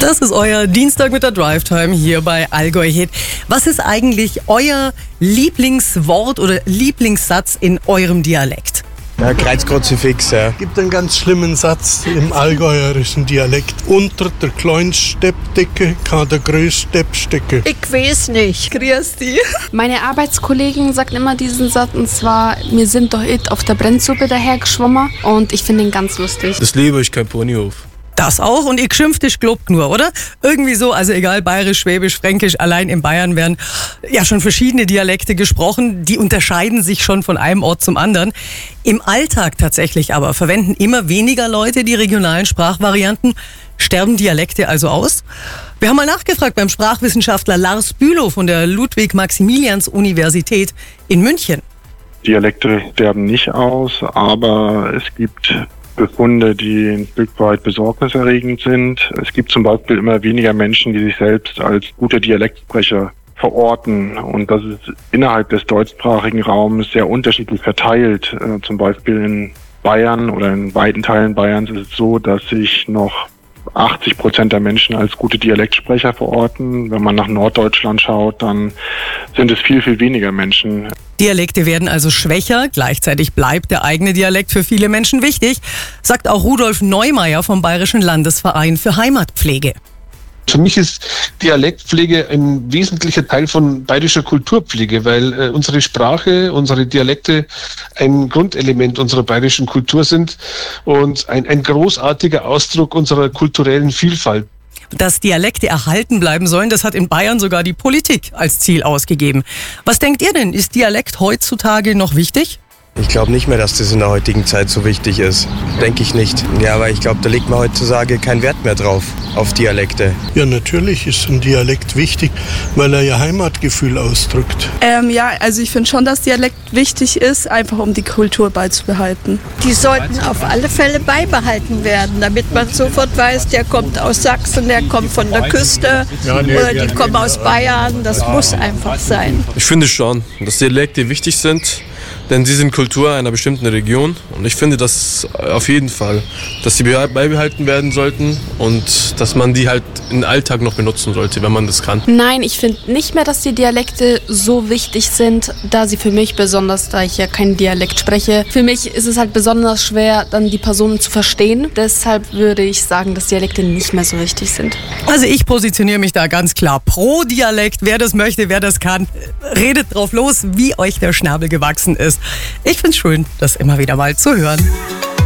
Das ist euer Dienstag mit der Drive Time hier bei Allgäu Hit. Was ist eigentlich euer Lieblingswort oder Lieblingssatz in eurem Dialekt? Ja, Kreuzkruzifix, ja. Gibt einen ganz schlimmen Satz im allgäuerischen Dialekt. Unter der kleinen Steppdecke kann der größte Stepp stecken. Ich weiß nicht. Grüß dich. Meine Arbeitskollegen sagen immer diesen Satz, und zwar: Wir sind doch auf der Brennsuppe dahergeschwommen, und ich finde ihn ganz lustig. Das Leben ist kein Ponyhof. Das auch, und ihr schimpft, ich glaubt nur, oder? Irgendwie so, also egal, bayerisch, schwäbisch, fränkisch, allein in Bayern werden ja schon verschiedene Dialekte gesprochen, die unterscheiden sich schon von einem Ort zum anderen. Im Alltag tatsächlich aber verwenden immer weniger Leute die regionalen Sprachvarianten. Sterben Dialekte also aus? Wir haben mal nachgefragt beim Sprachwissenschaftler Lars Bülow von der Ludwig-Maximilians-Universität in München. Dialekte sterben nicht aus, aber es gibt Befunde, die ein Stück weit besorgniserregend sind. Es gibt zum Beispiel immer weniger Menschen, die sich selbst als gute Dialektsprecher verorten. Und das ist innerhalb des deutschsprachigen Raums sehr unterschiedlich verteilt. Zum Beispiel in Bayern oder in weiten Teilen Bayerns ist es so, dass sich noch 80% der Menschen als gute Dialektsprecher verorten. Wenn man nach Norddeutschland schaut, dann sind es viel, viel weniger Menschen. Dialekte werden also schwächer, gleichzeitig bleibt der eigene Dialekt für viele Menschen wichtig, sagt auch Rudolf Neumeier vom Bayerischen Landesverein für Heimatpflege. Für mich ist Dialektpflege ein wesentlicher Teil von bayerischer Kulturpflege, weil unsere Sprache, unsere Dialekte ein Grundelement unserer bayerischen Kultur sind und ein großartiger Ausdruck unserer kulturellen Vielfalt. Dass Dialekte erhalten bleiben sollen, das hat in Bayern sogar die Politik als Ziel ausgegeben. Was denkt ihr denn? Ist Dialekt heutzutage noch wichtig? Ich glaube nicht mehr, dass das in der heutigen Zeit so wichtig ist. Denke ich nicht. Ja, aber ich glaube, da legt man heutzutage keinen Wert mehr drauf, auf Dialekte. Ja, natürlich ist ein Dialekt wichtig, weil er ja Heimatgefühl ausdrückt. Ja, also ich finde schon, dass Dialekt wichtig ist, einfach um die Kultur beizubehalten. Die sollten auf alle Fälle beibehalten werden, damit man sofort weiß, der kommt aus Sachsen, der kommt von der Küste oder die kommen aus Bayern. Das muss einfach sein. Ich finde schon, dass Dialekte wichtig sind, denn sie sind Kultur einer bestimmten Region, und ich finde das auf jeden Fall, dass sie beibehalten werden sollten und dass man die halt im Alltag noch benutzen sollte, wenn man das kann. Nein, ich finde nicht mehr, dass die Dialekte so wichtig sind, da sie für mich besonders, da ich ja keinen Dialekt spreche, für mich ist es halt besonders schwer, dann die Personen zu verstehen. Deshalb würde ich sagen, dass Dialekte nicht mehr so wichtig sind. Also ich positioniere mich da ganz klar pro Dialekt. Wer das möchte, wer das kann, redet drauf los, wie euch der Schnabel gewachsen ist. Ich finde es schön, das immer wieder mal zu hören.